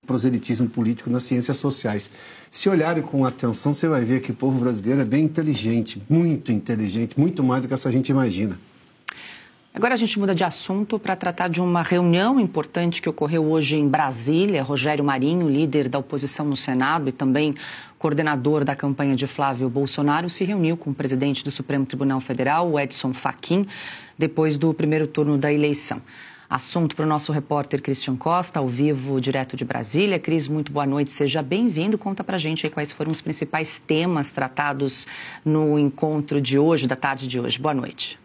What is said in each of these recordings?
proselitismo político nas ciências sociais. Se olharem com atenção, você vai ver que o povo brasileiro é bem inteligente, muito mais do que essa gente imagina. Agora a gente muda de assunto para tratar de uma reunião importante que ocorreu hoje em Brasília. Rogério Marinho, líder da oposição no Senado e também coordenador da campanha de Flávio Bolsonaro, se reuniu com o presidente do Supremo Tribunal Federal, o Edson Fachin, depois do primeiro turno da eleição. Assunto para o nosso repórter Christian Costa, ao vivo, direto de Brasília. Cris, muito boa noite, seja bem-vindo. Conta para a gente aí quais foram os principais temas tratados no encontro de hoje, da tarde de hoje. Boa noite.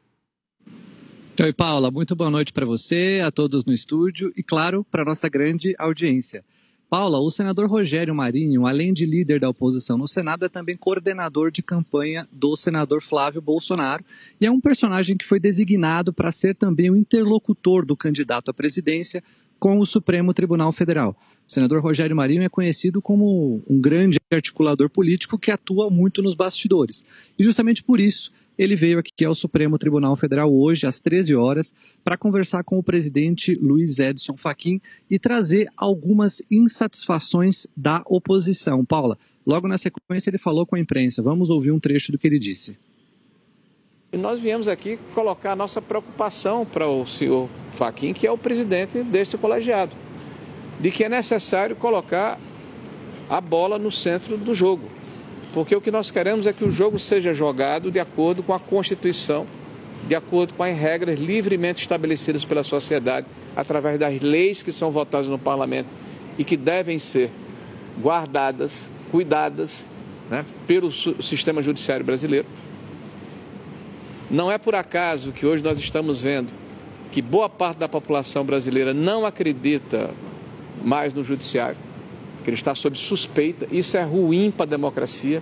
Oi, Paula, muito boa noite para você, a todos no estúdio e, claro, para a nossa grande audiência. Paula, o senador Rogério Marinho, além de líder da oposição no Senado, é também coordenador de campanha do senador Flávio Bolsonaro e é um personagem que foi designado para ser também o interlocutor do candidato à presidência com o Supremo Tribunal Federal. O senador Rogério Marinho é conhecido como um grande articulador político que atua muito nos bastidores. E justamente por isso, ele veio aqui ao Supremo Tribunal Federal hoje, às 13 horas, para conversar com o presidente Luiz Edson Fachin e trazer algumas insatisfações da oposição. Paula, logo na sequência ele falou com a imprensa. Vamos ouvir um trecho do que ele disse. Nós viemos aqui colocar a nossa preocupação para o senhor Fachin, que é o presidente deste colegiado, de que é necessário colocar a bola no centro do jogo. Porque o que nós queremos é que o jogo seja jogado de acordo com a Constituição, de acordo com as regras livremente estabelecidas pela sociedade, através das leis que são votadas no Parlamento e que devem ser guardadas, cuidadas, né, pelo sistema judiciário brasileiro. Não é por acaso que hoje nós estamos vendo que boa parte da população brasileira não acredita mais no judiciário, que ele está sob suspeita. Isso é ruim para a democracia.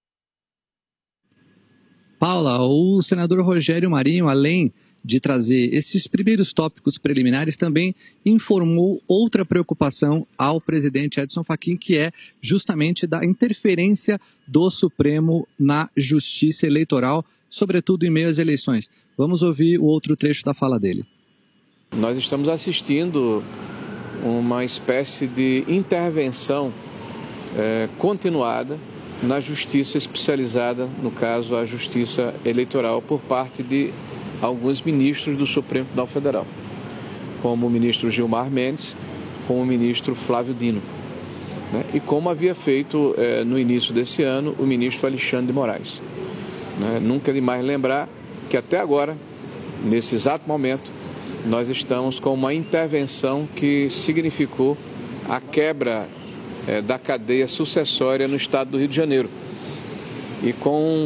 Paula, o senador Rogério Marinho, além de trazer esses primeiros tópicos preliminares, também informou outra preocupação ao presidente Edson Fachin, que é justamente da interferência do Supremo na justiça eleitoral, sobretudo em meio às eleições. Vamos ouvir o outro trecho da fala dele. Nós estamos assistindo uma espécie de intervenção continuada na justiça especializada, no caso a justiça eleitoral, por parte de alguns ministros do Supremo Tribunal Federal, como o ministro Gilmar Mendes, como o ministro Flávio Dino, né? E como havia feito no início desse ano o ministro Alexandre de Moraes, né? Nunca é demais lembrar que até agora, nesse exato momento, nós estamos com uma intervenção que significou a quebra da cadeia sucessória no estado do Rio de Janeiro e com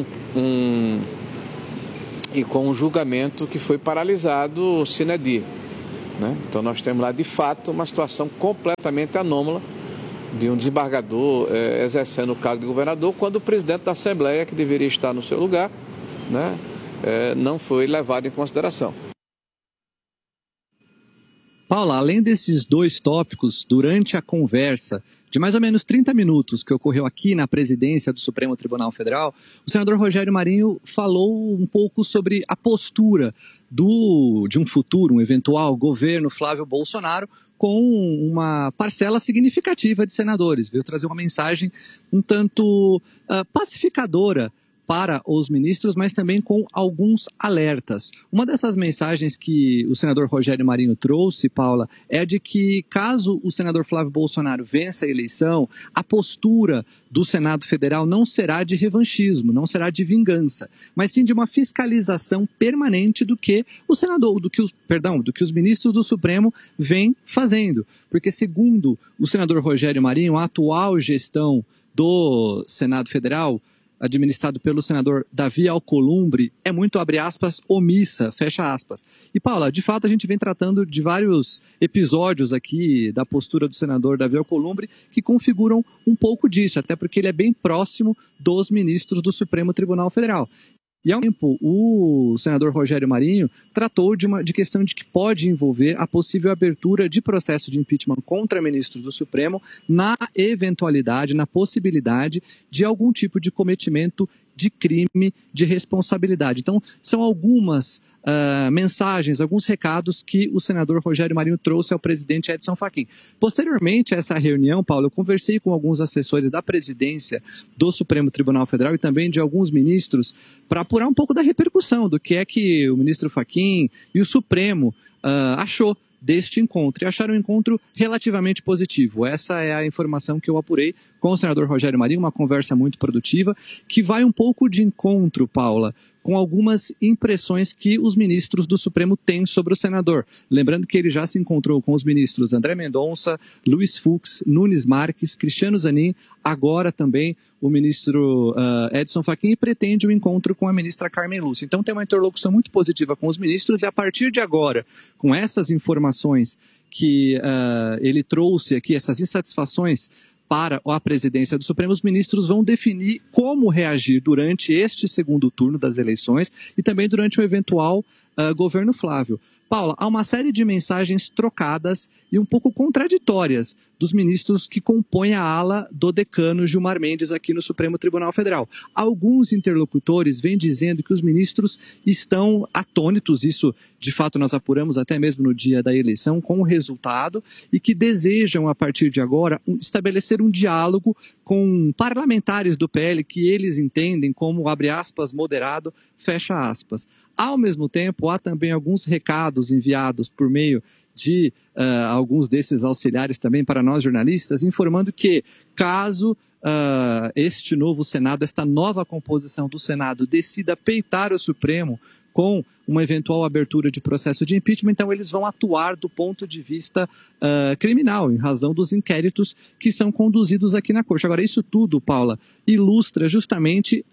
um julgamento que foi paralisado sine die, né? Então nós temos lá de fato uma situação completamente anômala de um desembargador exercendo o cargo de governador quando o presidente da Assembleia, que deveria estar no seu lugar, né, não foi levado em consideração. Paula, além desses dois tópicos, durante a conversa de mais ou menos 30 minutos que ocorreu aqui na presidência do Supremo Tribunal Federal, o senador Rogério Marinho falou um pouco sobre a postura de um futuro, um eventual governo Flávio Bolsonaro com uma parcela significativa de senadores. Veio trazer uma mensagem um tanto pacificadora para os ministros, mas também com alguns alertas. Uma dessas mensagens que o senador Rogério Marinho trouxe, Paula, é de que caso o senador Flávio Bolsonaro vença a eleição, a postura do Senado Federal não será de revanchismo, não será de vingança, mas sim de uma fiscalização permanente do que os ministros do Supremo vêm fazendo. Porque, segundo o senador Rogério Marinho, a atual gestão do Senado Federal, administrado pelo senador Davi Alcolumbre, é muito, abre aspas, omissa, fecha aspas. E, Paula, de fato a gente vem tratando de vários episódios aqui da postura do senador Davi Alcolumbre que configuram um pouco disso, até porque ele é bem próximo dos ministros do Supremo Tribunal Federal. E, ao mesmo tempo, o senador Rogério Marinho tratou de questão de que pode envolver a possível abertura de processo de impeachment contra ministros do Supremo na eventualidade, na possibilidade de algum tipo de cometimento de crime de responsabilidade. Então, são algumas mensagens, alguns recados que o senador Rogério Marinho trouxe ao presidente Edson Fachin. Posteriormente a essa reunião, Paulo, eu conversei com alguns assessores da presidência do Supremo Tribunal Federal e também de alguns ministros para apurar um pouco da repercussão do que é que o ministro Fachin e o Supremo achou deste encontro, e acharam um encontro relativamente positivo. Essa é a informação que eu apurei com o senador Rogério Marinho, uma conversa muito produtiva, que vai um pouco de encontro, Paula, com algumas impressões que os ministros do Supremo têm sobre o senador. Lembrando que ele já se encontrou com os ministros André Mendonça, Luiz Fux, Nunes Marques, Cristiano Zanin, agora também o ministro Edson Fachin, e pretende um encontro com a ministra Carmen Lúcia. Então tem uma interlocução muito positiva com os ministros, e a partir de agora, com essas informações que ele trouxe aqui, essas insatisfações para a presidência do Supremo, os ministros vão definir como reagir durante este segundo turno das eleições e também durante o eventual governo Flávio. Paula, há uma série de mensagens trocadas e um pouco contraditórias dos ministros que compõem a ala do decano Gilmar Mendes aqui no Supremo Tribunal Federal. Alguns interlocutores vêm dizendo que os ministros estão atônitos, isso de fato nós apuramos até mesmo no dia da eleição, com o resultado, e que desejam a partir de agora estabelecer um diálogo com parlamentares do PL que eles entendem como, abre aspas, moderado, fecha aspas. Ao mesmo tempo, há também alguns recados enviados por meio de alguns desses auxiliares também para nós jornalistas, informando que caso este novo Senado, esta nova composição do Senado, decida peitar o Supremo com uma eventual abertura de processo de impeachment, então eles vão atuar do ponto de vista criminal, em razão dos inquéritos que são conduzidos aqui na Corte. Agora, isso tudo, Paula, ilustra justamente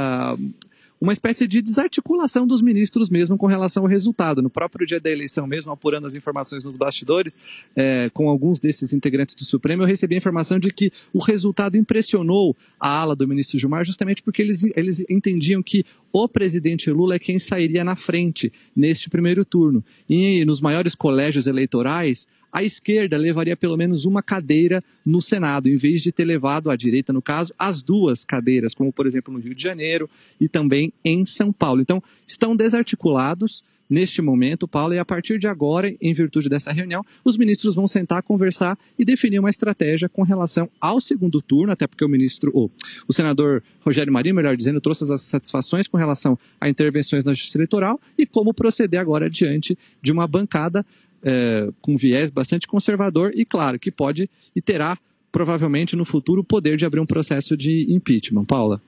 uma espécie de desarticulação dos ministros mesmo com relação ao resultado. No próprio dia da eleição mesmo, apurando as informações nos bastidores, com alguns desses integrantes do Supremo, eu recebi a informação de que o resultado impressionou a ala do ministro Gilmar, justamente porque eles entendiam que o presidente Lula é quem sairia na frente neste primeiro turno. E nos maiores colégios eleitorais, a esquerda levaria pelo menos uma cadeira no Senado, em vez de ter levado, a direita no caso, as duas cadeiras, como por exemplo no Rio de Janeiro e também em São Paulo. Então, estão desarticulados neste momento, Paulo, e a partir de agora, em virtude dessa reunião, os ministros vão sentar, conversar e definir uma estratégia com relação ao segundo turno, até porque o senador Rogério Marinho, melhor dizendo, trouxe as satisfações com relação a intervenções na Justiça Eleitoral e como proceder agora diante de uma bancada com viés bastante conservador e, claro, que pode e terá, provavelmente, no futuro, o poder de abrir um processo de impeachment. Paula.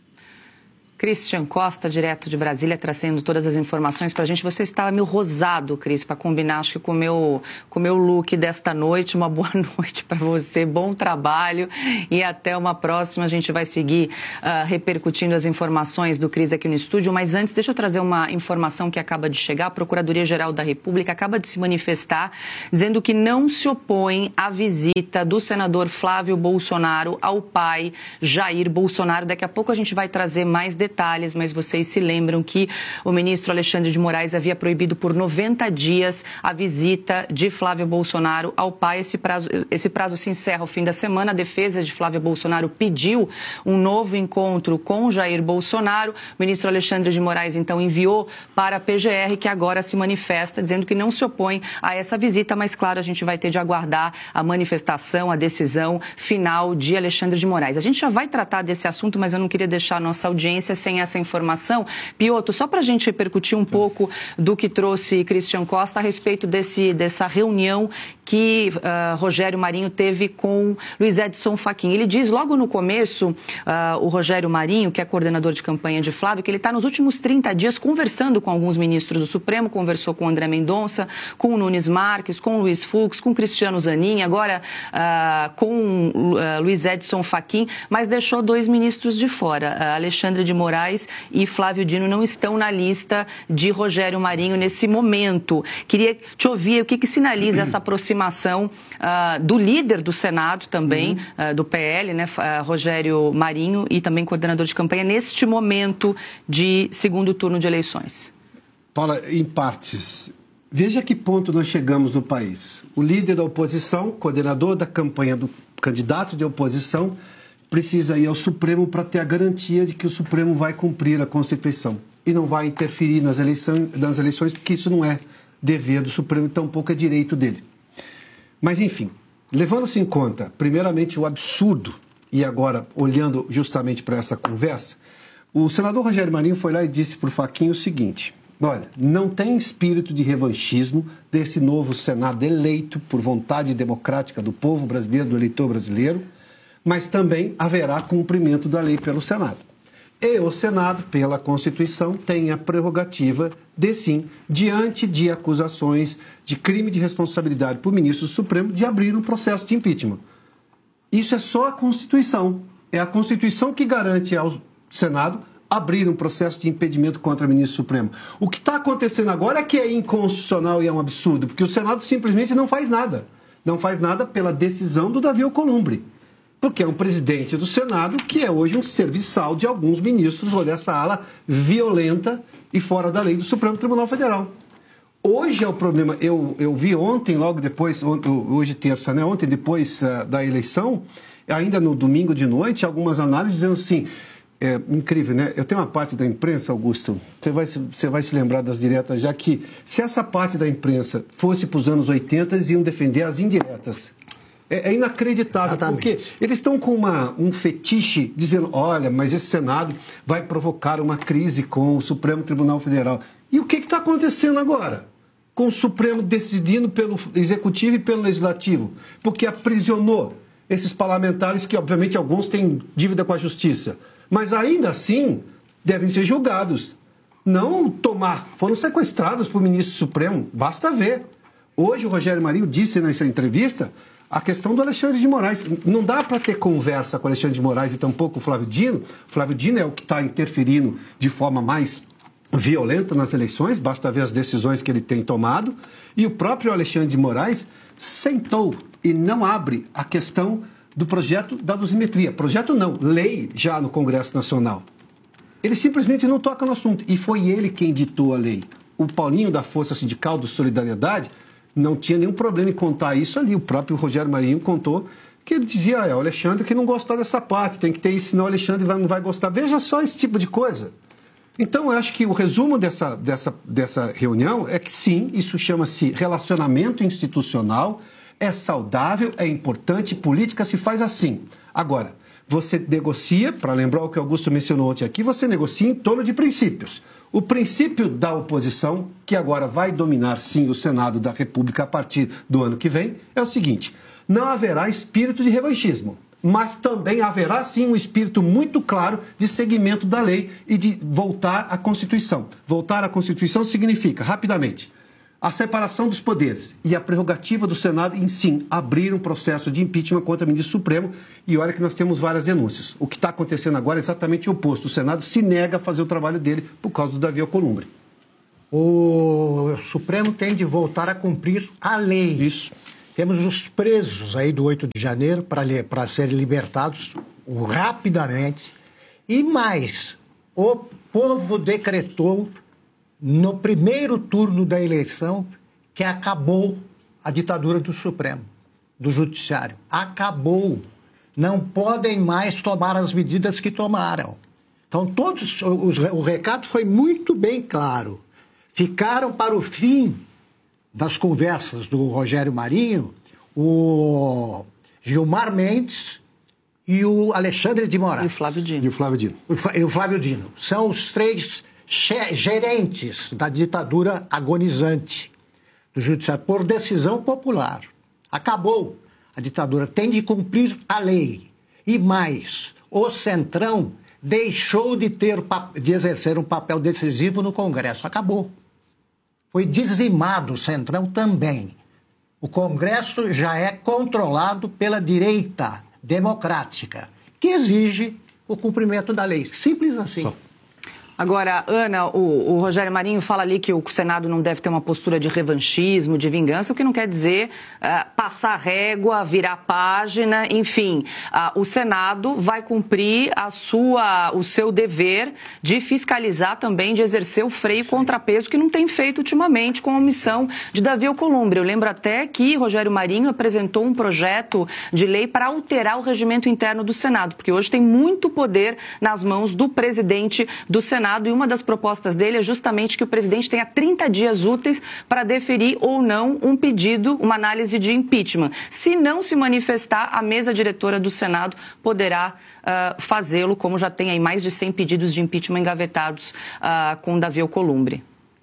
Christian Costa, direto de Brasília, trazendo todas as informações para a gente. Você estava meio rosado, Cris, para combinar, acho que com o meu look desta noite. Uma boa noite para você, bom trabalho e até uma próxima. A gente vai seguir repercutindo as informações do Cris aqui no estúdio, mas antes deixa eu trazer uma informação que acaba de chegar. A Procuradoria-Geral da República acaba de se manifestar dizendo que não se opõe à visita do senador Flávio Bolsonaro ao pai Jair Bolsonaro. Daqui a pouco a gente vai trazer mais detalhes, mas vocês se lembram que o ministro Alexandre de Moraes havia proibido por 90 dias a visita de Flávio Bolsonaro ao pai. Esse prazo se encerra ao fim da semana. A defesa de Flávio Bolsonaro pediu um novo encontro com Jair Bolsonaro. O ministro Alexandre de Moraes, então, enviou para a PGR, que agora se manifesta, dizendo que não se opõe a essa visita, mas, claro, a gente vai ter de aguardar a manifestação, a decisão final de Alexandre de Moraes. A gente já vai tratar desse assunto, mas eu não queria deixar a nossa audiência sem essa informação. Piotr, só para a gente repercutir um pouco do que trouxe Christian Costa a respeito dessa reunião que Rogério Marinho teve com Luiz Edson Fachin. Ele diz logo no começo, o Rogério Marinho, que é coordenador de campanha de Flávio, que ele está nos últimos 30 dias conversando com alguns ministros do Supremo, conversou com André Mendonça, com o Nunes Marques, com o Luiz Fux, com Cristiano Zanin, agora com Luiz Edson Fachin, mas deixou dois ministros de fora, Alexandre de Moraes e Flávio Dino não estão na lista de Rogério Marinho nesse momento. Queria te ouvir o que sinaliza essa aproximação do líder do Senado também, do PL, né, Rogério Marinho, e também coordenador de campanha, neste momento de segundo turno de eleições. Paula, em partes, veja a que ponto nós chegamos no país. O líder da oposição, coordenador da campanha do candidato de oposição, precisa ir ao Supremo para ter a garantia de que o Supremo vai cumprir a Constituição e não vai interferir nas eleições, porque isso não é dever do Supremo e tampouco é direito dele. Mas, enfim, levando-se em conta, primeiramente, o absurdo, e agora olhando justamente para essa conversa, o senador Rogério Marinho foi lá e disse para o Fachin o seguinte: olha, não tem espírito de revanchismo desse novo Senado eleito por vontade democrática do povo brasileiro, do eleitor brasileiro, mas também haverá cumprimento da lei pelo Senado. E o Senado, pela Constituição, tem a prerrogativa de, sim, diante de acusações de crime de responsabilidade por ministro do Supremo, de abrir um processo de impeachment. Isso é só a Constituição. É a Constituição que garante ao Senado abrir um processo de impedimento contra o ministro Supremo. O que está acontecendo agora é que é inconstitucional e é um absurdo, porque o Senado simplesmente não faz nada. Não faz nada pela decisão do Davi Alcolumbre, porque é um presidente do Senado que é hoje um serviçal de alguns ministros ou dessa ala violenta e fora da lei do Supremo Tribunal Federal. Hoje é o problema. Eu vi ontem, logo depois, hoje terça, né? Ontem, depois da eleição, ainda no domingo de noite, algumas análises dizendo assim, é incrível, né? Eu tenho uma parte da imprensa, Augusto, você vai se lembrar das diretas, já que se essa parte da imprensa fosse para os anos 80, eles iam defender as indiretas. É inacreditável, porque eles estão com um fetiche dizendo, olha, mas esse Senado vai provocar uma crise com o Supremo Tribunal Federal. E o que está acontecendo agora? Com o Supremo decidindo pelo Executivo e pelo Legislativo, porque aprisionou esses parlamentares que, obviamente, alguns têm dívida com a Justiça, mas ainda assim devem ser julgados. Não foram sequestrados por ministro Supremo, basta ver. Hoje o Rogério Marinho disse nessa entrevista a questão do Alexandre de Moraes. Não dá para ter conversa com o Alexandre de Moraes e tampouco o Flávio Dino. O Flávio Dino é o que está interferindo de forma mais violenta nas eleições, basta ver as decisões que ele tem tomado. E o próprio Alexandre de Moraes sentou e não abre a questão do projeto da dosimetria. Projeto não, lei já no Congresso Nacional. Ele simplesmente não toca no assunto. E foi ele quem ditou a lei. O Paulinho da Força Sindical do Solidariedade não tinha nenhum problema em contar isso ali. O próprio Rogério Marinho contou que ele dizia, o Alexandre que não gostou dessa parte, tem que ter isso, senão o Alexandre não vai gostar. Veja só esse tipo de coisa. Então, eu acho que o resumo dessa reunião é que, sim, isso chama-se relacionamento institucional, é saudável, é importante, política se faz assim. Agora, você negocia, para lembrar o que o Augusto mencionou ontem aqui, você negocia em torno de princípios. O princípio da oposição, que agora vai dominar, sim, o Senado da República a partir do ano que vem, é o seguinte: não haverá espírito de revanchismo, mas também haverá, sim, um espírito muito claro de seguimento da lei e de voltar à Constituição. Voltar à Constituição significa, rapidamente, a separação dos poderes e a prerrogativa do Senado em, sim, abrir um processo de impeachment contra o ministro Supremo. E olha que nós temos várias denúncias. O que está acontecendo agora é exatamente o oposto. O Senado se nega a fazer o trabalho dele por causa do Davi Alcolumbre. O Supremo tem de voltar a cumprir a lei. Isso. Temos os presos aí do 8 de janeiro para serem libertados rapidamente. E mais, o povo decretou no primeiro turno da eleição que acabou a ditadura do Supremo, do Judiciário. Acabou. Não podem mais tomar as medidas que tomaram. Então, o recado foi muito bem claro. Ficaram para o fim das conversas do Rogério Marinho o Gilmar Mendes e o Alexandre de Moraes. E o Flávio Dino. E o Flávio Dino. E o Flávio Dino. São os três gerentes da ditadura agonizante do Judiciário, por decisão popular. Acabou. A ditadura tem de cumprir a lei. E mais, o Centrão deixou de exercer um papel decisivo no Congresso. Acabou. Foi dizimado o Centrão também. O Congresso já é controlado pela direita democrática, que exige o cumprimento da lei. Simples assim. Agora, Ana, o Rogério Marinho fala ali que o Senado não deve ter uma postura de revanchismo, de vingança, o que não quer dizer passar régua, virar página, enfim. O Senado vai cumprir o seu dever de fiscalizar também, de exercer o freio e contrapeso que não tem feito ultimamente com a omissão de Davi Alcolumbre. Eu lembro até que Rogério Marinho apresentou um projeto de lei para alterar o regimento interno do Senado, porque hoje tem muito poder nas mãos do presidente do Senado. E uma das propostas dele é justamente que o presidente tenha 30 dias úteis para deferir ou não um pedido, uma análise de impeachment. Se não se manifestar, a mesa diretora do Senado poderá fazê-lo, como já tem aí mais de 100 pedidos de impeachment engavetados com Davi Alcolumbre.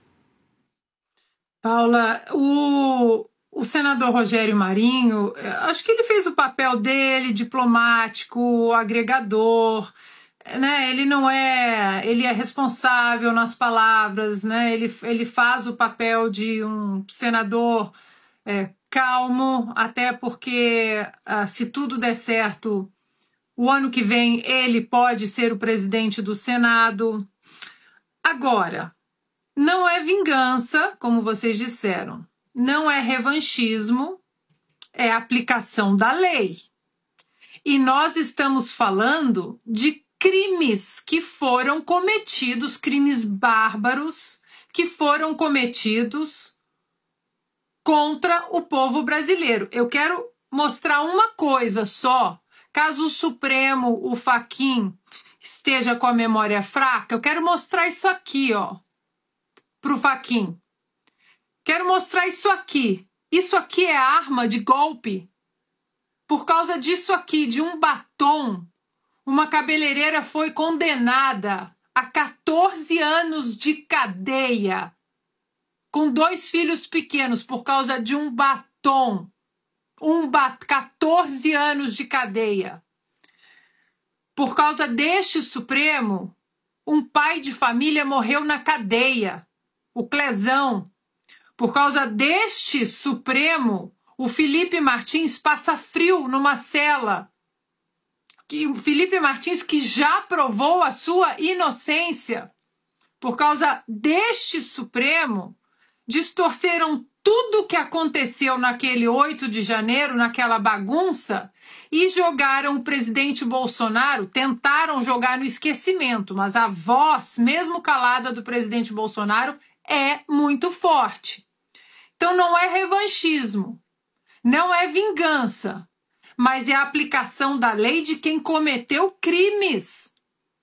Paula, o senador Rogério Marinho, acho que ele fez o papel dele, diplomático, agregador, né? Ele é responsável nas palavras, né? Ele faz o papel de um senador calmo, até porque se tudo der certo, o ano que vem ele pode ser o presidente do Senado. Agora, não é vingança, como vocês disseram, não é revanchismo, é aplicação da lei. E nós estamos falando de crimes que foram cometidos, crimes bárbaros que foram cometidos contra o povo brasileiro. Eu quero mostrar uma coisa só, caso o Supremo, o Fachin, esteja com a memória fraca, eu quero mostrar isso aqui, ó, para o Fachin. Quero mostrar isso aqui. Isso aqui é arma de golpe. Por causa disso aqui, de um batom, uma cabeleireira foi condenada a 14 anos de cadeia, com 2 filhos pequenos, por causa de um batom. 14 anos de cadeia. Por causa deste Supremo, um pai de família morreu na cadeia, o Clezão. Por causa deste Supremo, o Felipe Martins passa frio numa cela. O Felipe Martins, que já provou a sua inocência, por causa deste Supremo, distorceram tudo o que aconteceu naquele 8 de janeiro, naquela bagunça, e jogaram o presidente Bolsonaro, tentaram jogar no esquecimento, mas a voz, mesmo calada, do presidente Bolsonaro é muito forte. Então não é revanchismo, não é vingança, mas é a aplicação da lei de quem cometeu crimes.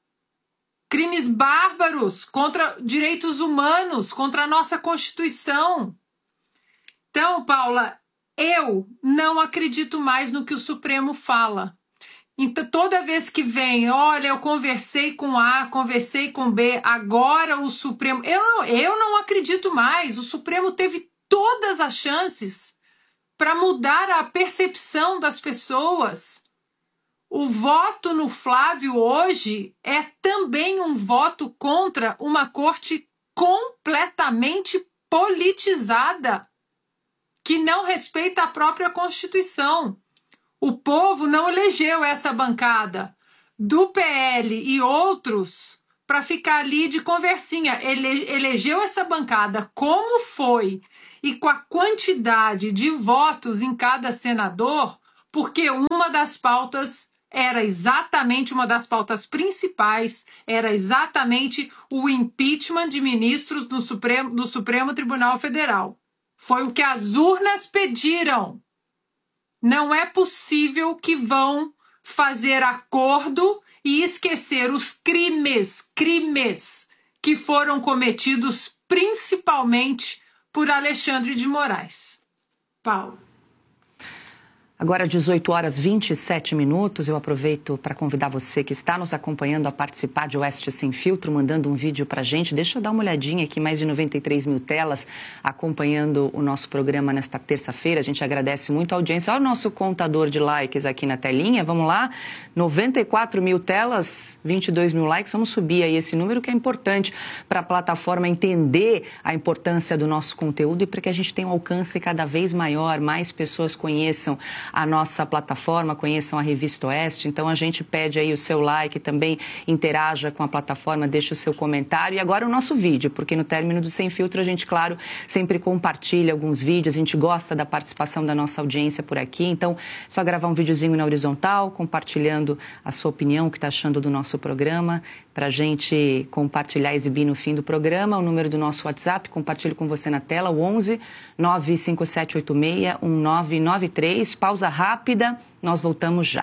Crimes bárbaros contra direitos humanos, contra a nossa Constituição. Então, Paula, eu não acredito mais no que o Supremo fala. Então, toda vez que vem, olha, eu conversei com A, conversei com B, agora o Supremo... Eu não acredito mais. O Supremo teve todas as chances para mudar a percepção das pessoas. O voto no Flávio hoje é também um voto contra uma corte completamente politizada, que não respeita a própria Constituição. O povo não elegeu essa bancada do PL e outros para ficar ali de conversinha. Elegeu essa bancada como foi e com a quantidade de votos em cada senador, porque uma das pautas era exatamente, uma das pautas principais, era exatamente o impeachment de ministros do Supremo Tribunal Federal. Foi o que as urnas pediram. Não é possível que vão fazer acordo e esquecer os crimes que foram cometidos principalmente por Alexandre de Moraes. Paulo. Agora, 18 horas e 27 minutos, eu aproveito para convidar você que está nos acompanhando a participar de Oeste Sem Filtro, mandando um vídeo para a gente. Deixa eu dar uma olhadinha aqui, mais de 93 mil telas acompanhando o nosso programa nesta terça-feira. A gente agradece muito a audiência. Olha o nosso contador de likes aqui na telinha, vamos lá. 94 mil telas, 22 mil likes. Vamos subir aí esse número que é importante para a plataforma entender a importância do nosso conteúdo e para que a gente tenha um alcance cada vez maior, mais pessoas conheçam a nossa plataforma, conheçam a Revista Oeste. Então a gente pede aí o seu like, também interaja com a plataforma, deixe o seu comentário. E agora o nosso vídeo, porque no término do Sem Filtro a gente, claro, sempre compartilha alguns vídeos, a gente gosta da participação da nossa audiência por aqui. Então, só gravar um videozinho na horizontal, compartilhando a sua opinião, o que está achando do nosso programa, para a gente compartilhar e exibir no fim do programa. O número do nosso WhatsApp, compartilho com você na tela, o 11 95786 1993. Pausa rápida, nós voltamos já.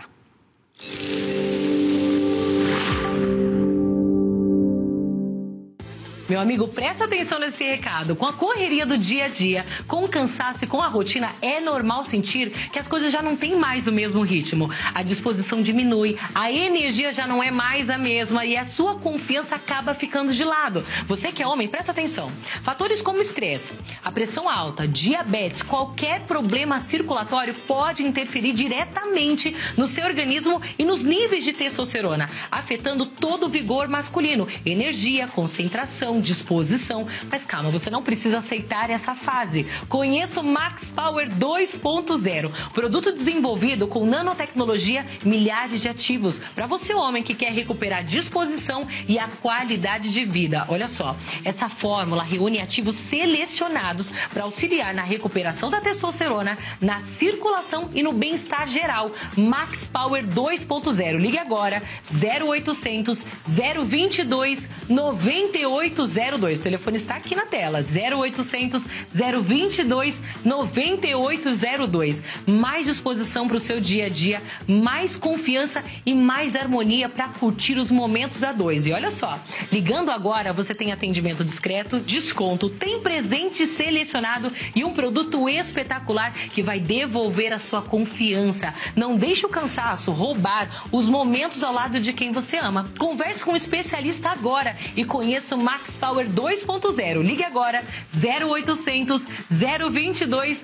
Meu amigo, presta atenção nesse recado. Com a correria do dia a dia, com o cansaço e com a rotina, é normal sentir que as coisas já não têm mais o mesmo ritmo. A disposição diminui, a energia já não é mais a mesma e a sua confiança acaba ficando de lado. Você que é homem, presta atenção. Fatores como estresse, a pressão alta, diabetes, qualquer problema circulatório pode interferir diretamente no seu organismo e nos níveis de testosterona, afetando todo o vigor masculino, energia, concentração, disposição. Mas calma, você não precisa aceitar essa fase. Conheça o Max Power 2.0, produto desenvolvido com nanotecnologia, milhares de ativos, para você homem que quer recuperar a disposição e a qualidade de vida. Olha só, essa fórmula reúne ativos selecionados para auxiliar na recuperação da testosterona, na circulação e no bem-estar geral. Max Power 2.0. Ligue agora 0800 022 9802. O telefone está aqui na tela, 0800 022 9802. Mais disposição para o seu dia a dia, mais confiança e mais harmonia para curtir os momentos a dois. E olha só, ligando agora você tem atendimento discreto, desconto, tem presente selecionado e um produto espetacular que vai devolver a sua confiança. Não deixe o cansaço roubar os momentos ao lado de quem você ama. Converse com um especialista agora e conheça o Max Power 2.0. Ligue agora 0800 022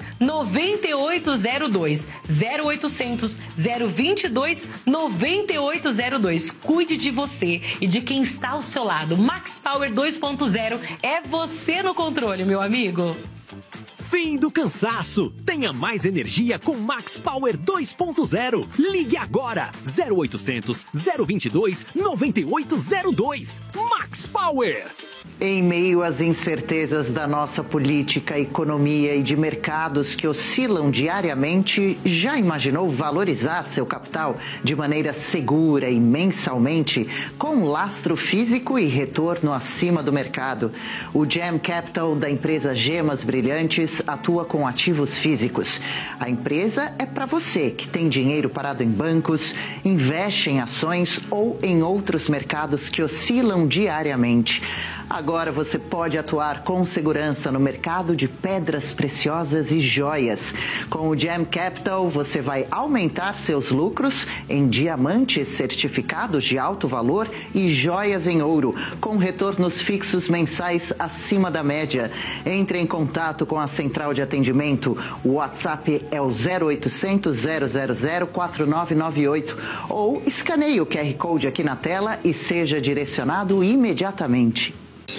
9802. 0800 022 9802. Cuide de você e de quem está ao seu lado. Max Power 2.0 é você no controle, meu amigo. Fim do cansaço. Tenha mais energia com Max Power 2.0. Ligue agora. 0800 022 9802. Max Power. Em meio às incertezas da nossa política, economia e de mercados que oscilam diariamente, já imaginou valorizar seu capital de maneira segura e mensalmente, com lastro físico e retorno acima do mercado? O Gem Capital da empresa Gemas Brilhantes atua com ativos físicos. A empresa é para você que tem dinheiro parado em bancos, investe em ações ou em outros mercados que oscilam diariamente. Agora você pode atuar com segurança no mercado de pedras preciosas e joias. Com o Gem Capital, você vai aumentar seus lucros em diamantes certificados de alto valor e joias em ouro, com retornos fixos mensais acima da média. Entre em contato com a central de atendimento. O WhatsApp é o 0800 000 4998 ou escaneie o QR Code aqui na tela e seja direcionado imediatamente.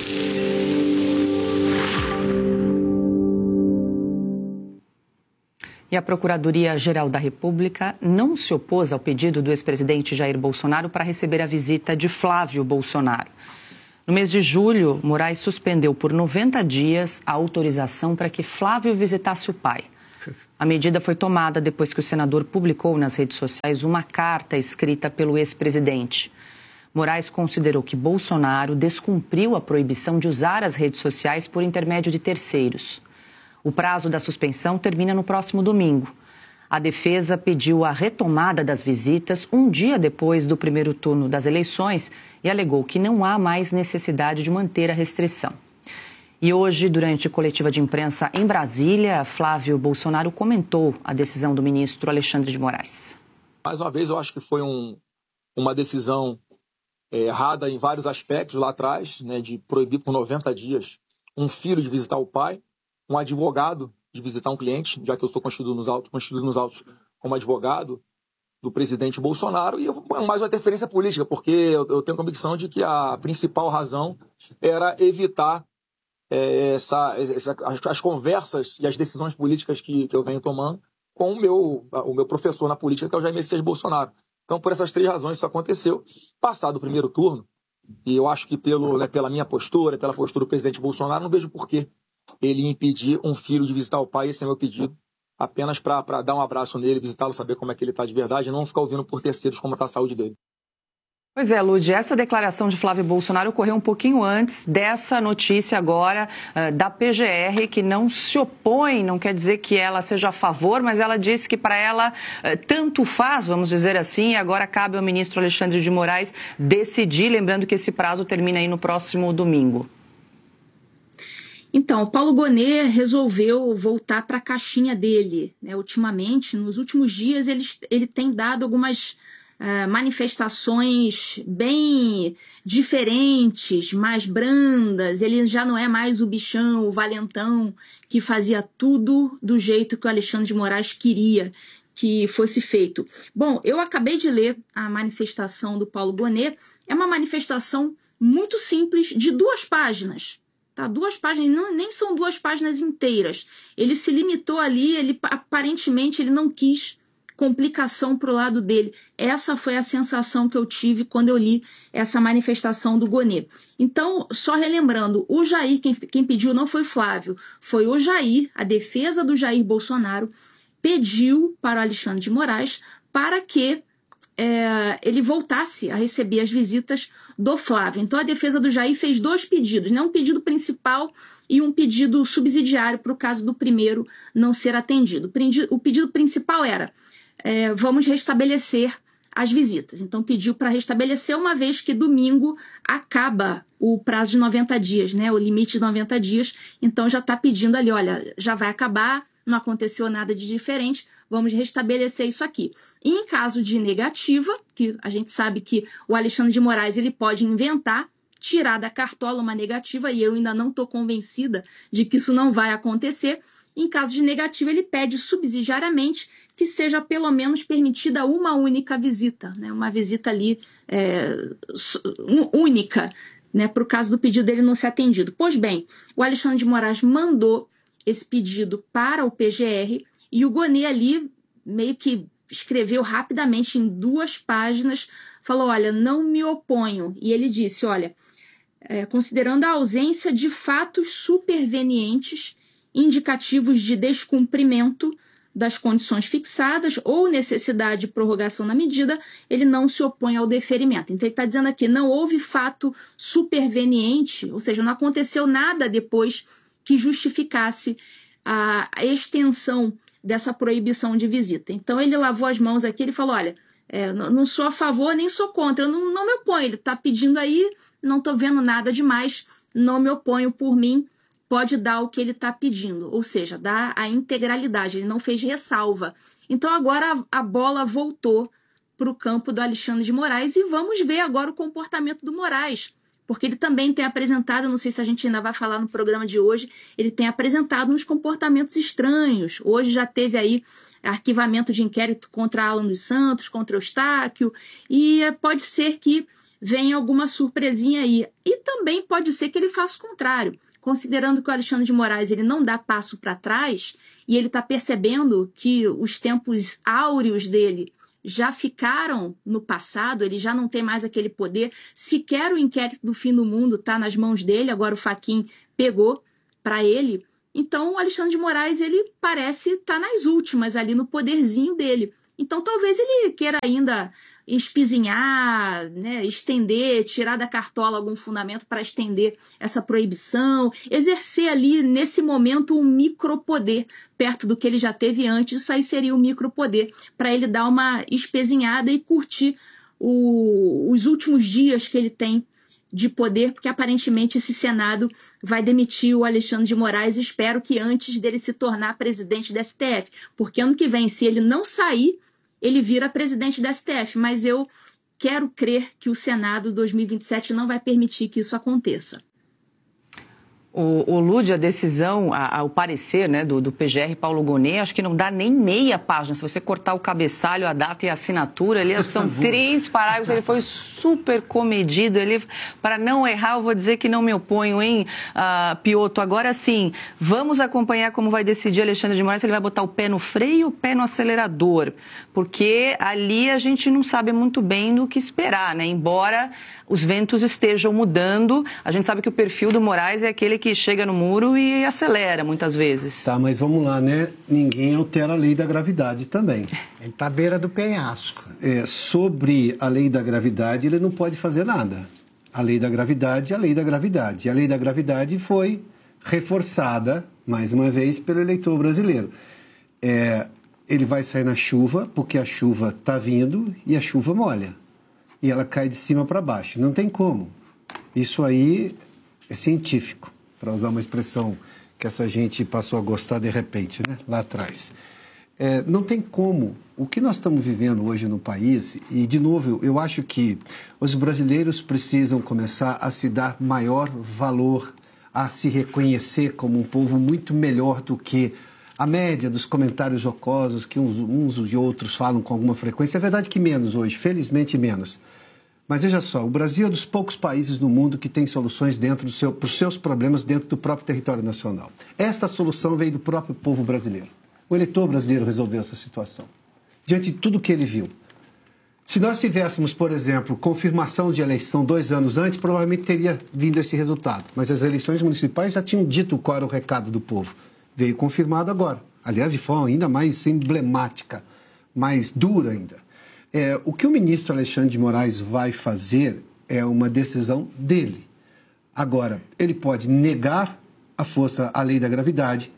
E a Procuradoria-Geral da República não se opôs ao pedido do ex-presidente Jair Bolsonaro para receber a visita de Flávio Bolsonaro. No mês de julho, Moraes suspendeu por 90 dias a autorização para que Flávio visitasse o pai. A medida foi tomada depois que o senador publicou nas redes sociais uma carta escrita pelo ex-presidente. Moraes considerou que Bolsonaro descumpriu a proibição de usar as redes sociais por intermédio de terceiros. O prazo da suspensão termina no próximo domingo. A defesa pediu a retomada das visitas um dia depois do primeiro turno das eleições e alegou que não há mais necessidade de manter a restrição. E hoje, durante coletiva de imprensa em Brasília, Flávio Bolsonaro comentou a decisão do ministro Alexandre de Moraes. Mais uma vez, eu acho que foi uma decisão errada em vários aspectos lá atrás, né, de proibir por 90 dias um filho de visitar o pai, um advogado de visitar um cliente, já que eu estou constituído nos autos como advogado do presidente Bolsonaro, e mais uma interferência política, porque eu tenho a convicção de que a principal razão era evitar as conversas e as decisões políticas que eu venho tomando com o meu professor na política, que é o Jair Messias Bolsonaro. Então, por essas 3 razões, isso aconteceu. Passado o primeiro turno, e eu acho que pela minha postura, pela postura do presidente Bolsonaro, não vejo por que ele impedir um filho de visitar o pai. Esse é meu pedido, apenas para dar um abraço nele, visitá-lo, saber como é que ele está de verdade, e não ficar ouvindo por terceiros como está a saúde dele. Pois é, Lud, essa declaração de Flávio Bolsonaro ocorreu um pouquinho antes dessa notícia agora da PGR, que não se opõe, não quer dizer que ela seja a favor, mas ela disse que para ela tanto faz, vamos dizer assim, e agora cabe ao ministro Alexandre de Moraes decidir, lembrando que esse prazo termina aí no próximo domingo. Então, o Paulo Gonet resolveu voltar para a caixinha dele, né? Ultimamente, nos últimos dias, ele tem dado algumas manifestações bem diferentes, mais brandas. Ele já não é mais o bichão, o valentão, que fazia tudo do jeito que o Alexandre de Moraes queria que fosse feito. Bom, eu acabei de ler a manifestação do Paulo Gonet. É uma manifestação muito simples, de 2 páginas. Tá? 2 páginas, nem são 2 páginas inteiras. Ele se limitou ali, aparentemente ele não quis complicação para o lado dele. Essa foi a sensação que eu tive quando eu li essa manifestação do Gonet. Então, só relembrando, o Jair, quem pediu não foi Flávio, foi o Jair, a defesa do Jair Bolsonaro, pediu para o Alexandre de Moraes para que ele voltasse a receber as visitas do Flávio. Então, a defesa do Jair fez 2 pedidos, né? Um pedido principal e um pedido subsidiário para o caso do primeiro não ser atendido. O pedido principal era vamos restabelecer as visitas. Então, pediu para restabelecer, uma vez que domingo acaba o prazo de 90 dias, né? O limite de 90 dias. Então, já está pedindo ali, olha, já vai acabar, não aconteceu nada de diferente, vamos restabelecer isso aqui. E em caso de negativa, que a gente sabe que o Alexandre de Moraes ele pode inventar, tirar da cartola uma negativa, e eu ainda não estou convencida de que isso não vai acontecer. Em caso de negativa, ele pede subsidiariamente que seja pelo menos permitida uma única visita, né? Uma visita ali única, né? Para o caso do pedido dele não ser atendido. Pois bem, o Alexandre de Moraes mandou esse pedido para o PGR e o Gonet ali meio que escreveu rapidamente em 2 páginas, falou, olha, não me oponho. E ele disse, olha, considerando a ausência de fatos supervenientes indicativos de descumprimento das condições fixadas ou necessidade de prorrogação na medida, ele não se opõe ao deferimento. Então, ele está dizendo aqui, não houve fato superveniente, ou seja, não aconteceu nada depois que justificasse a extensão dessa proibição de visita. Então, ele lavou as mãos aqui, ele falou, olha, não sou a favor nem sou contra, eu não me oponho, ele está pedindo aí, não estou vendo nada demais, não me oponho por mim, pode dar o que ele está pedindo, ou seja, dar a integralidade, ele não fez ressalva. Então agora a bola voltou para o campo do Alexandre de Moraes e vamos ver agora o comportamento do Moraes, porque ele também tem apresentado, não sei se a gente ainda vai falar no programa de hoje, ele tem apresentado uns comportamentos estranhos. Hoje já teve aí arquivamento de inquérito contra Alan dos Santos, contra Eustáquio, e pode ser que venha alguma surpresinha aí. E também pode ser que ele faça o contrário. Considerando que o Alexandre de Moraes ele não dá passo para trás e ele está percebendo que os tempos áureos dele já ficaram no passado, ele já não tem mais aquele poder, sequer o inquérito do fim do mundo está nas mãos dele, agora o Fachin pegou para ele. Então o Alexandre de Moraes ele parece estar nas últimas ali no poderzinho dele. Então talvez ele queira ainda espizinhar, né, estender, tirar da cartola algum fundamento para estender essa proibição, exercer ali, nesse momento, um micropoder perto do que ele já teve antes. Isso aí seria um micropoder para ele dar uma espezinhada e curtir os últimos dias que ele tem de poder, porque aparentemente esse Senado vai demitir o Alexandre de Moraes, espero que antes dele se tornar presidente da STF, porque ano que vem, se ele não sair, ele vira presidente da STF, mas eu quero crer que o Senado 2027 não vai permitir que isso aconteça. O Lúdia, a decisão, o parecer, né, do PGR Paulo Gonet, acho que não dá nem meia página. Se você cortar o cabeçalho, a data e a assinatura, ali são 3 parágrafos. Ele foi super comedido. Ele, para não errar, eu vou dizer que não me oponho, hein, Piotto? Agora sim, vamos acompanhar como vai decidir Alexandre de Moraes, se ele vai botar o pé no freio ou o pé no acelerador. Porque ali a gente não sabe muito bem do que esperar, né? Embora os ventos estejam mudando, a gente sabe que o perfil do Moraes é aquele que chega no muro e acelera muitas vezes. Tá, mas vamos lá, né? Ninguém altera a lei da gravidade também. Ele está à beira do penhasco. Sobre a lei da gravidade, ele não pode fazer nada. A lei da gravidade é a lei da gravidade. E a lei da gravidade foi reforçada, mais uma vez, pelo eleitor brasileiro. Ele vai sair na chuva, porque a chuva está vindo e a chuva molha. E ela cai de cima para baixo. Não tem como. Isso aí é científico, para usar uma expressão que essa gente passou a gostar de repente, né? Lá atrás. Não tem como. O que nós estamos vivendo hoje no país, e de novo, eu acho que os brasileiros precisam começar a se dar maior valor, a se reconhecer como um povo muito melhor do que a média dos comentários jocosos que uns e outros falam com alguma frequência. É verdade que menos hoje, felizmente menos. Mas veja só, o Brasil é dos poucos países no mundo que tem soluções para os seus problemas dentro do próprio território nacional. Esta solução veio do próprio povo brasileiro. O eleitor brasileiro resolveu essa situação, diante de tudo que ele viu. Se nós tivéssemos, por exemplo, confirmação de eleição 2 anos antes, provavelmente teria vindo esse resultado. Mas as eleições municipais já tinham dito qual era o recado do povo. Veio confirmado agora. Aliás, de forma ainda mais emblemática, mais dura ainda. O que o ministro Alexandre de Moraes vai fazer é uma decisão dele. Agora, ele pode negar a lei da gravidade,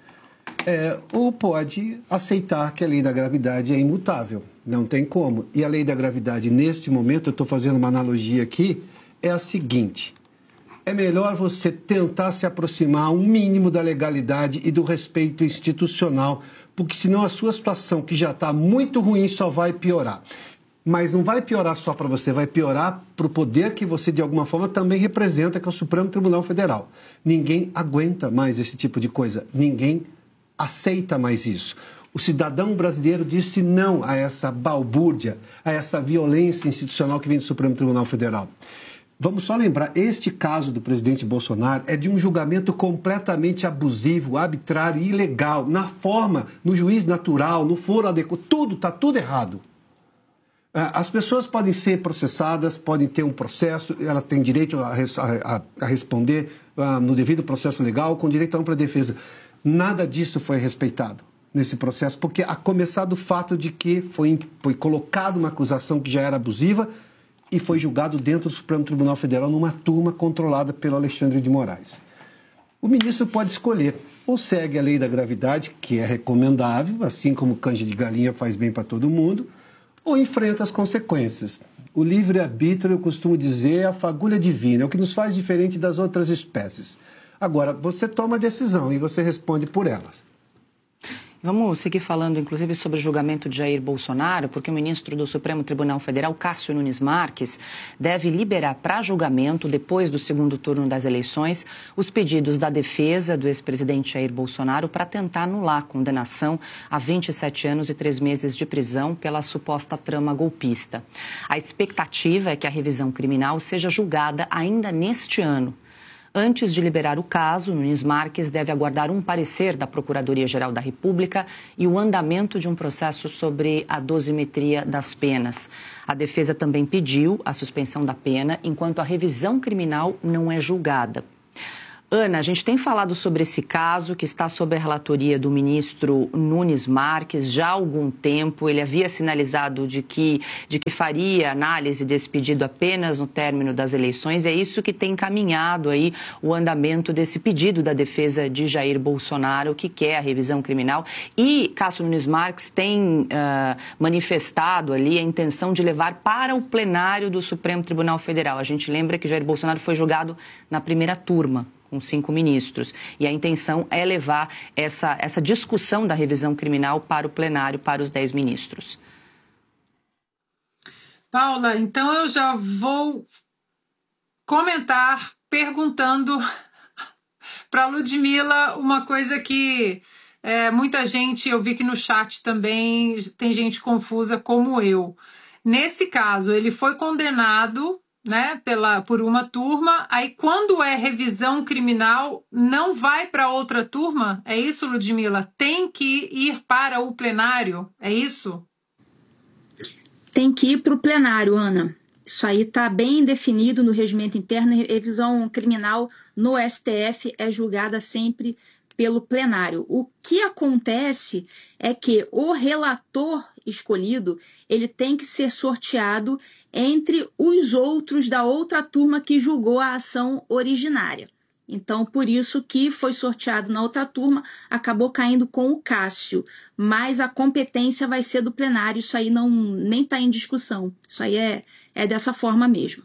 ou pode aceitar que a lei da gravidade é imutável. Não tem como. E a lei da gravidade, neste momento, eu estou fazendo uma analogia aqui, é a seguinte: é melhor você tentar se aproximar um mínimo da legalidade e do respeito institucional, porque senão a sua situação, que já está muito ruim, só vai piorar. Mas não vai piorar só para você, vai piorar para o poder que você, de alguma forma, também representa, que é o Supremo Tribunal Federal. Ninguém aguenta mais esse tipo de coisa, ninguém aceita mais isso. O cidadão brasileiro disse não a essa balbúrdia, a essa violência institucional que vem do Supremo Tribunal Federal. Vamos só lembrar, este caso do presidente Bolsonaro é de um julgamento completamente abusivo, arbitrário e ilegal, na forma, no juiz natural, no foro adequado, está tudo errado. As pessoas podem ser processadas, podem ter um processo, elas têm direito a responder no devido processo legal, com direito a ampla defesa. Nada disso foi respeitado nesse processo, porque a começar do fato de que foi colocada uma acusação que já era abusiva e foi julgado dentro do Supremo Tribunal Federal numa turma controlada pelo Alexandre de Moraes. O ministro pode escolher, ou segue a lei da gravidade, que é recomendável, assim como canja de galinha faz bem para todo mundo, ou enfrenta as consequências. O livre-arbítrio, eu costumo dizer, é a fagulha divina, é o que nos faz diferente das outras espécies. Agora, você toma a decisão e você responde por elas. Vamos seguir falando, inclusive, sobre o julgamento de Jair Bolsonaro, porque o ministro do Supremo Tribunal Federal, Cássio Nunes Marques, deve liberar para julgamento, depois do segundo turno das eleições, os pedidos da defesa do ex-presidente Jair Bolsonaro para tentar anular a condenação a 27 anos e 3 meses de prisão pela suposta trama golpista. A expectativa é que a revisão criminal seja julgada ainda neste ano. Antes de liberar o caso, Nunes Marques deve aguardar um parecer da Procuradoria-Geral da República e o andamento de um processo sobre a dosimetria das penas. A defesa também pediu a suspensão da pena enquanto a revisão criminal não é julgada. Ana, a gente tem falado sobre esse caso que está sob a relatoria do ministro Nunes Marques já há algum tempo. Ele havia sinalizado de que faria análise desse pedido apenas no término das eleições. É isso que tem encaminhado aí o andamento desse pedido da defesa de Jair Bolsonaro, que quer a revisão criminal. E Cássio Nunes Marques tem manifestado ali a intenção de levar para o plenário do Supremo Tribunal Federal. A gente lembra que Jair Bolsonaro foi julgado na primeira turma, com 5 ministros. E a intenção é levar essa discussão da revisão criminal para o plenário, para os 10 ministros. Paula, então eu já vou comentar perguntando Para Ludmila, uma coisa que muita gente, eu vi que no chat também tem gente confusa como eu. Nesse caso, ele foi condenado, né, por uma turma, aí quando é revisão criminal, não vai para outra turma? É isso, Ludmila? Tem que ir para o plenário? É isso? Tem que ir para o plenário, Ana. Isso aí está bem definido no regimento interno. Revisão criminal no STF é julgada sempre pelo plenário. O que acontece é que o relator escolhido, ele tem que ser sorteado entre os outros da outra turma que julgou a ação originária. Então, por isso que foi sorteado na outra turma, acabou caindo com o Cássio. Mas a competência vai ser do plenário, isso aí nem está em discussão. Isso aí é dessa forma mesmo.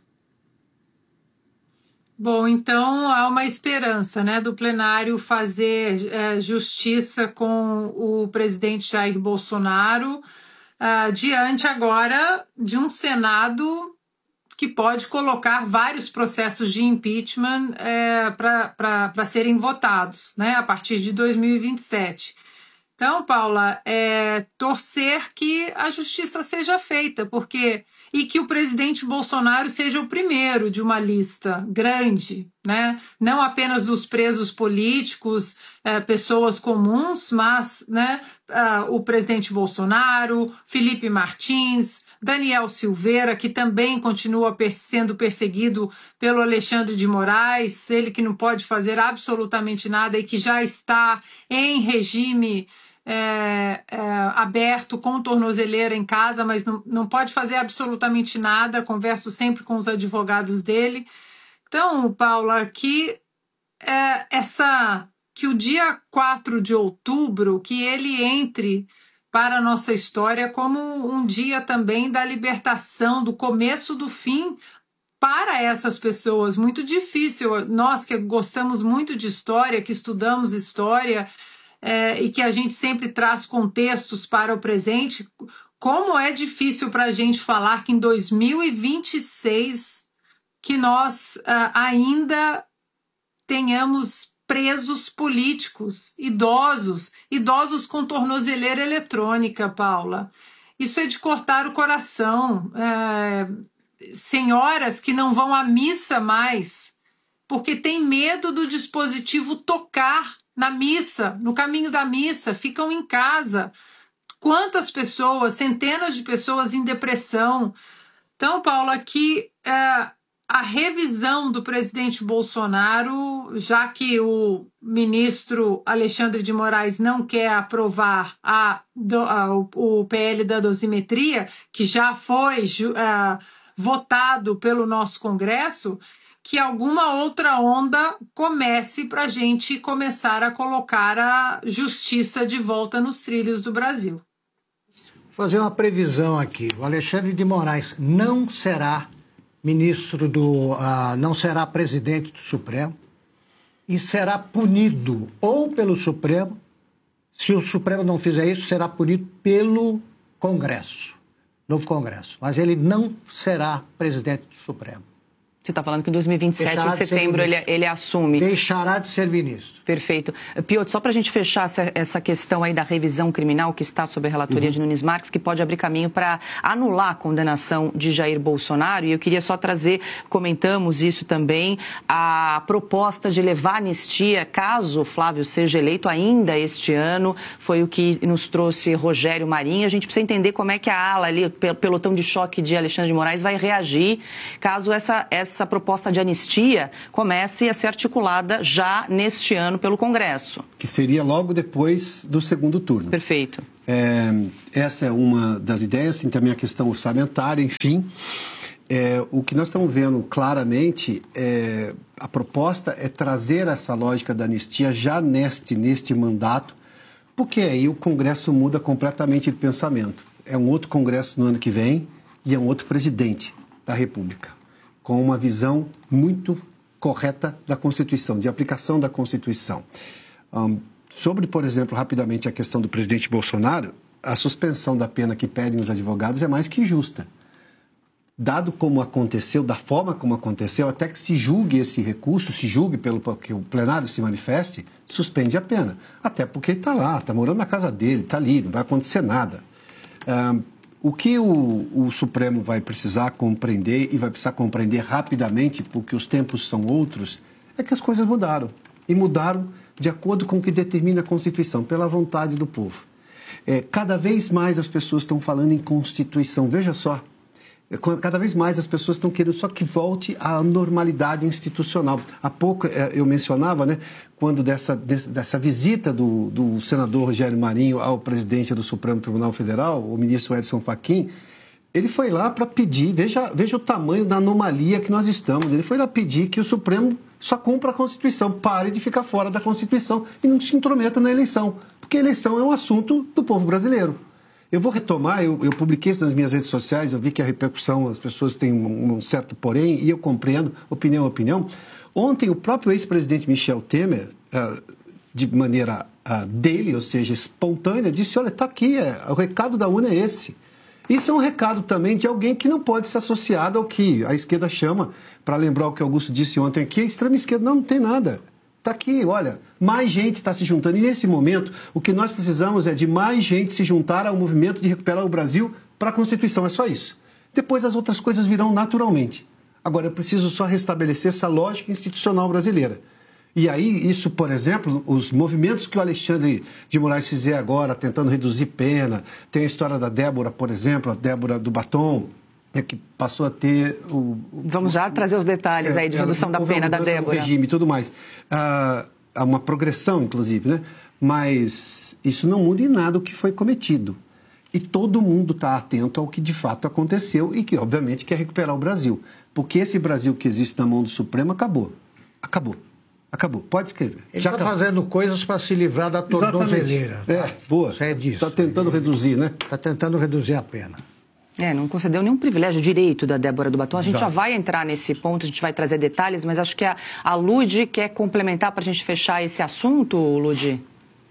Bom, então há uma esperança, né, do plenário fazer justiça com o presidente Jair Bolsonaro, diante agora de um Senado que pode colocar vários processos de impeachment para serem votados, né, a partir de 2027. Então, Paula, torcer que a justiça seja feita, e que o presidente Bolsonaro seja o primeiro de uma lista grande, né? Não apenas dos presos políticos, pessoas comuns, mas, né, o presidente Bolsonaro, Felipe Martins, Daniel Silveira, que também continua sendo perseguido pelo Alexandre de Moraes, ele que não pode fazer absolutamente nada e que já está em regime aberto, com tornozeleira em casa, mas não pode fazer absolutamente nada. Converso sempre com os advogados dele. Então, Paula, que o dia 4 de outubro, que ele entre para a nossa história como um dia também da libertação, do começo do fim para essas pessoas. Muito difícil, nós que gostamos muito de história, que estudamos história, e que a gente sempre traz contextos para o presente, como é difícil para a gente falar que em 2026 que nós ainda tenhamos presos políticos, idosos com tornozeleira eletrônica, Paula. Isso é de cortar o coração. Senhoras que não vão à missa mais, porque tem medo do dispositivo tocar na missa, no caminho da missa, ficam em casa. Quantas pessoas, centenas de pessoas em depressão. Então, Paula, aqui a revisão do presidente Bolsonaro, já que o ministro Alexandre de Moraes não quer aprovar o PL da dosimetria, que já foi votado pelo nosso Congresso, que alguma outra onda comece para a gente começar a colocar a justiça de volta nos trilhos do Brasil. Vou fazer uma previsão aqui. O Alexandre de Moraes não será não será presidente do Supremo e será punido ou pelo Supremo, se o Supremo não fizer isso, será punido pelo Congresso, novo Congresso. Mas ele não será presidente do Supremo. Você está falando que em 2027, em setembro, ele assume. Deixará de ser ministro. Perfeito. Piotr, só para a gente fechar essa questão aí da revisão criminal que está sob a relatoria de Nunes Marques, que pode abrir caminho para anular a condenação de Jair Bolsonaro. E eu queria só trazer, comentamos isso também, a proposta de levar anistia, caso Flávio seja eleito ainda este ano, foi o que nos trouxe Rogério Marinho. A gente precisa entender como é que a ala ali, o pelotão de choque de Alexandre de Moraes, vai reagir caso essa proposta de anistia comece a ser articulada já neste ano pelo Congresso. Que seria logo depois do segundo turno. Perfeito. Essa é uma das ideias, tem também a questão orçamentária, enfim. O que nós estamos vendo claramente, a proposta é trazer essa lógica da anistia já neste mandato, porque aí o Congresso muda completamente de pensamento. É um outro Congresso no ano que vem e é um outro presidente da República, com uma visão muito correta da Constituição, de aplicação da Constituição. Sobre, por exemplo, rapidamente a questão do presidente Bolsonaro, a suspensão da pena que pedem os advogados é mais que justa. dado como aconteceu, da forma como aconteceu, até que se julgue esse recurso, se julgue pelo que o plenário se manifeste, suspende a pena. Até porque ele está lá, está morando na casa dele, está ali, não vai acontecer nada. O que o Supremo vai precisar compreender, e vai precisar compreender rapidamente, porque os tempos são outros, é que as coisas mudaram. E mudaram de acordo com o que determina a Constituição, pela vontade do povo. Cada vez mais as pessoas estão falando em Constituição. Veja só, cada vez mais as pessoas estão querendo só que volte à normalidade institucional. Há pouco eu mencionava, né, quando dessa visita do senador Rogério Marinho ao presidente do Supremo Tribunal Federal, o ministro Edson Fachin, ele foi lá para pedir, veja o tamanho da anomalia que nós estamos, ele foi lá pedir que o Supremo só cumpra a Constituição, pare de ficar fora da Constituição e não se intrometa na eleição, porque a eleição é um assunto do povo brasileiro. Eu vou retomar, eu publiquei isso nas minhas redes sociais, eu vi que a repercussão, as pessoas têm um certo porém, e eu compreendo, opinião. Ontem, o próprio ex-presidente Michel Temer, de maneira dele, ou seja, espontânea, disse, olha, está aqui, o recado da UNA é esse. Isso é um recado também de alguém que não pode ser associado ao que a esquerda chama, para lembrar o que Augusto disse ontem aqui, a extrema esquerda não tem nada. Está aqui, olha, mais gente está se juntando. E nesse momento, o que nós precisamos é de mais gente se juntar ao movimento de recuperar o Brasil para a Constituição. É só isso. Depois as outras coisas virão naturalmente. Agora, eu preciso só restabelecer essa lógica institucional brasileira. E aí, isso, por exemplo, os movimentos que o Alexandre de Moraes fizer agora, tentando reduzir pena, tem a história da Débora, por exemplo, a Débora do Batom, que passou a ter Vamos já trazer os detalhes aí de redução da pena da Débora. Regime e tudo mais. Há uma progressão, inclusive, né? Mas isso não muda em nada o que foi cometido. E todo mundo está atento ao que de fato aconteceu e que, obviamente, quer recuperar o Brasil. Porque esse Brasil que existe na mão do Supremo acabou. Acabou. Pode escrever. Ele está fazendo coisas para se livrar da tornozeleira. Boa. É disso. Está tentando reduzir, né? Está tentando reduzir a pena. Não concedeu nenhum privilégio, direito da Débora do Batom. A gente já vai entrar nesse ponto, a gente vai trazer detalhes, mas acho que a Lud quer complementar para a gente fechar esse assunto, Lud?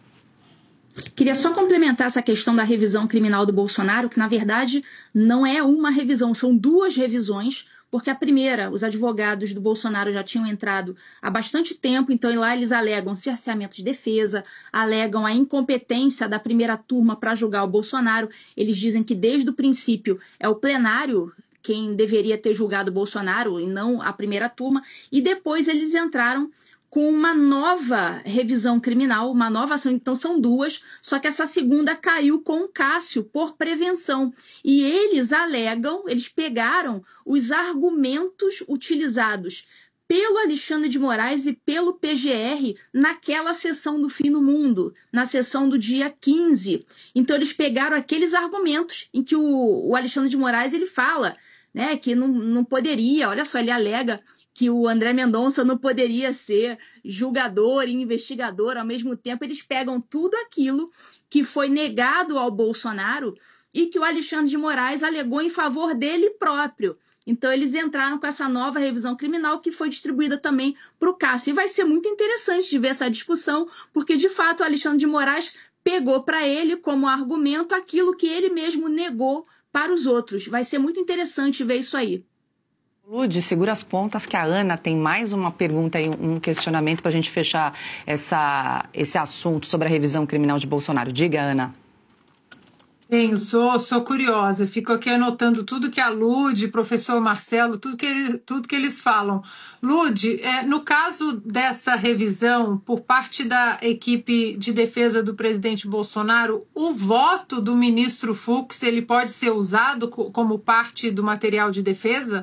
Queria só complementar essa questão da revisão criminal do Bolsonaro, que na verdade não é uma revisão, são duas revisões, porque a primeira, os advogados do Bolsonaro já tinham entrado há bastante tempo, então lá eles alegam cerceamento de defesa, alegam a incompetência da primeira turma para julgar o Bolsonaro. Eles dizem que desde o princípio é o plenário quem deveria ter julgado o Bolsonaro e não a primeira turma, e depois eles entraram com uma nova revisão criminal, uma nova ação, então são duas, só que essa segunda caiu com o Cássio por prevenção. E eles alegam, eles pegaram os argumentos utilizados pelo Alexandre de Moraes e pelo PGR naquela sessão do Fim do Mundo, na sessão do dia 15. Então eles pegaram aqueles argumentos em que o Alexandre de Moraes ele fala, né, que não poderia, olha só, ele alega que o André Mendonça não poderia ser julgador e investigador ao mesmo tempo. Eles pegam tudo aquilo que foi negado ao Bolsonaro e que o Alexandre de Moraes alegou em favor dele próprio. Então, eles entraram com essa nova revisão criminal que foi distribuída também para o Cássio. E vai ser muito interessante de ver essa discussão, porque, de fato, o Alexandre de Moraes pegou para ele como argumento aquilo que ele mesmo negou para os outros. Vai ser muito interessante ver isso aí. Lud, segura as pontas que a Ana tem mais uma pergunta e um questionamento para a gente fechar esse assunto sobre a revisão criminal de Bolsonaro. Diga, Ana. Sim, sou curiosa. Fico aqui anotando tudo que a Lud, professor Marcelo, tudo que eles falam. Lud, no caso dessa revisão por parte da equipe de defesa do presidente Bolsonaro, o voto do ministro Fux ele pode ser usado como parte do material de defesa?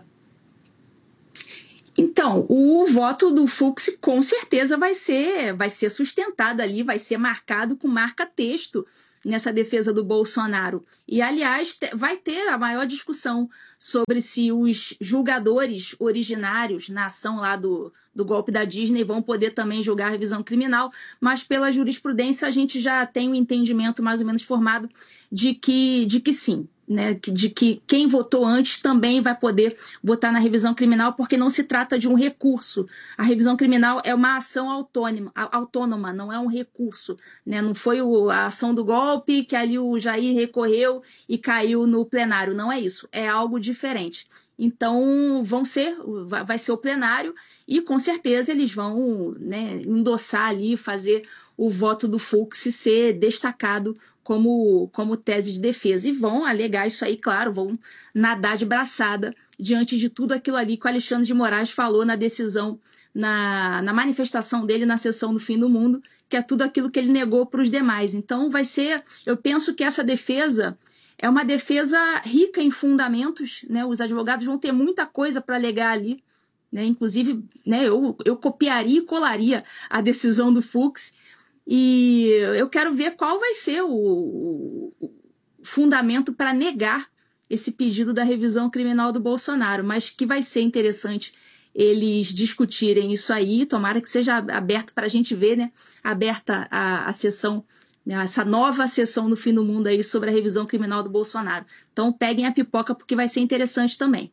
Então, o voto do Fux com certeza vai ser sustentado ali, vai ser marcado com marca-texto nessa defesa do Bolsonaro. E, aliás, vai ter a maior discussão sobre se os julgadores originários na ação lá do golpe da Disney vão poder também julgar a revisão criminal, mas pela jurisprudência a gente já tem um entendimento mais ou menos formado de que sim. né, de que quem votou antes também vai poder votar na revisão criminal, porque não se trata de um recurso. A revisão criminal é uma ação autônoma, não é um recurso, né? Não foi a ação do golpe que ali o Jair recorreu e caiu no plenário, não é isso, é algo diferente. Então vai ser o plenário e com certeza eles vão, né, endossar ali, fazer o voto do Fux ser destacado como tese de defesa. E vão alegar isso aí, claro, vão nadar de braçada diante de tudo aquilo ali que o Alexandre de Moraes falou na decisão, na manifestação dele na sessão do Fim do Mundo, que é tudo aquilo que ele negou para os demais. Então eu penso que essa defesa é uma defesa rica em fundamentos, né? Os advogados vão ter muita coisa para alegar ali, né? Inclusive, né, eu copiaria e colaria a decisão do Fux. E eu quero ver qual vai ser o fundamento para negar esse pedido da revisão criminal do Bolsonaro, mas que vai ser interessante eles discutirem isso aí, tomara que seja aberto para a gente ver, né, aberta a sessão, né, essa nova sessão no Fim do Mundo aí sobre a revisão criminal do Bolsonaro. Então peguem a pipoca porque vai ser interessante também.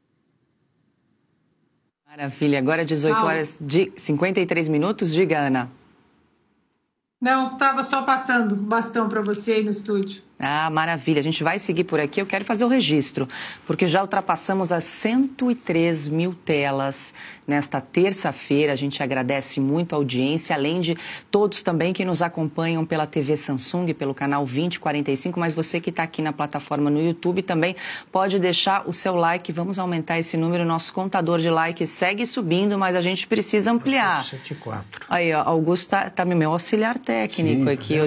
Maravilha, agora 18 horas de 53 minutos, diga, Ana. Não, estava só passando o bastão para você aí no estúdio. Ah, maravilha. A gente vai seguir por aqui. Eu quero fazer o registro, porque já ultrapassamos as 103 mil telas nesta terça-feira. A gente agradece muito a audiência, além de todos também que nos acompanham pela TV Samsung, pelo canal 2045, mas você que está aqui na plataforma no YouTube também pode deixar o seu like. Vamos aumentar esse número. Nosso contador de likes segue subindo, mas a gente precisa ampliar. 104. Aí, ó, Augusto tá meu auxiliar técnico. Sim, aqui. Eu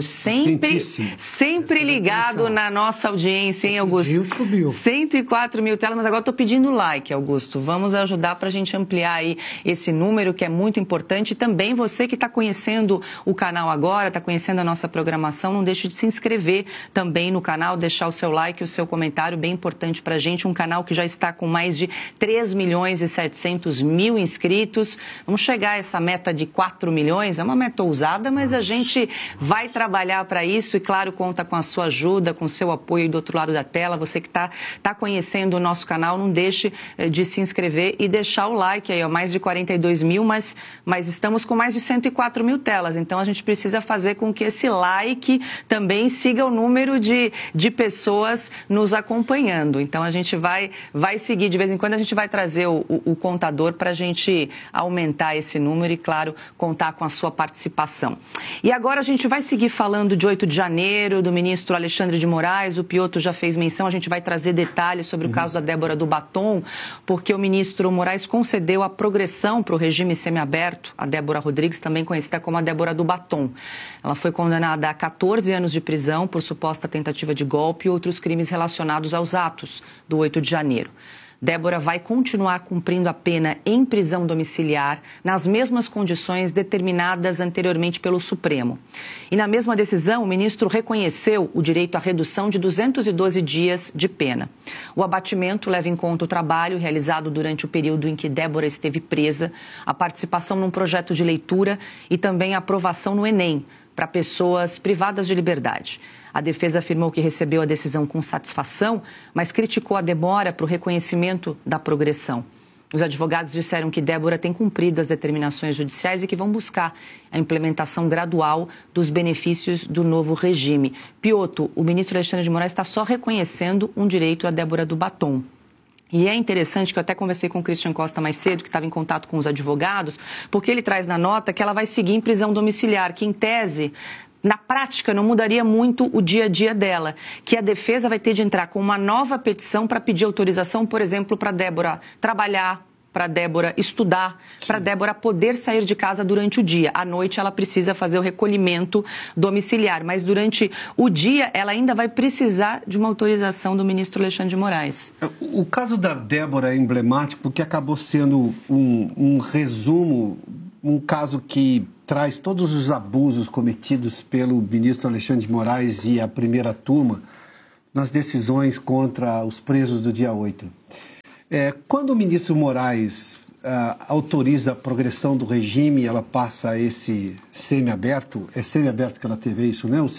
sempre ligado na nossa audiência, hein, Augusto? Subiu. 104 mil telas, mas agora estou pedindo like, Augusto. Vamos ajudar para a gente ampliar aí esse número, que é muito importante. E também você que está conhecendo o canal agora, está conhecendo a nossa programação, não deixe de se inscrever também no canal, deixar o seu like, o seu comentário, bem importante para a gente. Um canal que já está com mais de 3 milhões e 700 mil inscritos. Vamos chegar a essa meta de 4 milhões, é uma meta ousada, mas a gente vai trabalhar para isso e, claro, conta com a sua ajuda, com o seu apoio aí do outro lado da tela. Você que está conhecendo o nosso canal, não deixe de se inscrever e deixar o like aí, ó, mais de 42 mil, mas estamos com mais de 104 mil telas, então a gente precisa fazer com que esse like também siga o número de pessoas nos acompanhando. Então a gente vai seguir, de vez em quando a gente vai trazer o contador para a gente aumentar esse número e, claro, contar com a sua participação. E agora a gente vai seguir falando de 8 de janeiro, do ministro Alexandre de Moraes. O Piotr já fez menção, a gente vai trazer detalhes sobre o caso da Débora do Batom, porque o ministro Moraes concedeu a progressão para o regime semiaberto, a Débora Rodrigues, também conhecida como a Débora do Batom. Ela foi condenada a 14 anos de prisão por suposta tentativa de golpe e outros crimes relacionados aos atos do 8 de janeiro. Débora vai continuar cumprindo a pena em prisão domiciliar nas mesmas condições determinadas anteriormente pelo Supremo. E na mesma decisão, o ministro reconheceu o direito à redução de 212 dias de pena. O abatimento leva em conta o trabalho realizado durante o período em que Débora esteve presa, a participação num projeto de leitura e também a aprovação no Enem para pessoas privadas de liberdade. A defesa afirmou que recebeu a decisão com satisfação, mas criticou a demora para o reconhecimento da progressão. Os advogados disseram que Débora tem cumprido as determinações judiciais e que vão buscar a implementação gradual dos benefícios do novo regime. Piotr, o ministro Alexandre de Moraes está só reconhecendo um direito à Débora do Batom. E é interessante que eu até conversei com o Christian Costa mais cedo, que estava em contato com os advogados, porque ele traz na nota que ela vai seguir em prisão domiciliar, que em tese, na prática, não mudaria muito o dia a dia dela, que a defesa vai ter de entrar com uma nova petição para pedir autorização, por exemplo, para Débora trabalhar, para Débora estudar, para Débora poder sair de casa durante o dia. À noite ela precisa fazer o recolhimento domiciliar, mas durante o dia ela ainda vai precisar de uma autorização do ministro Alexandre de Moraes. O caso da Débora é emblemático porque acabou sendo um resumo, um caso que traz todos os abusos cometidos pelo ministro Alexandre de Moraes e a primeira turma nas decisões contra os presos do dia 8. Quando o ministro Moraes autoriza a progressão do regime, ela passa a esse semiaberto, é semiaberto que ela teve isso, né?